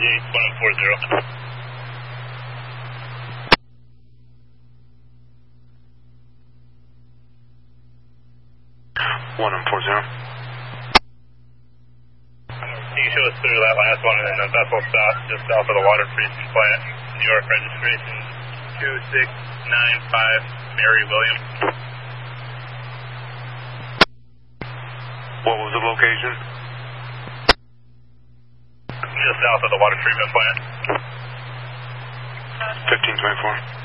1140. Can you show us through that last one and then the vessel stopped just south of the water treatment plant, New York registration 2695 Mary Williams. What was the location? Just south of the water treatment plant. 1524.